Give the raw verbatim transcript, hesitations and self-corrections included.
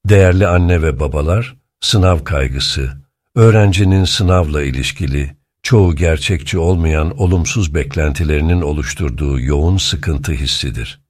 Değerli anne ve babalar, sınav kaygısı, öğrencinin sınavla ilişkili, çoğu gerçekçi olmayan olumsuz beklentilerinin oluşturduğu yoğun sıkıntı hissidir.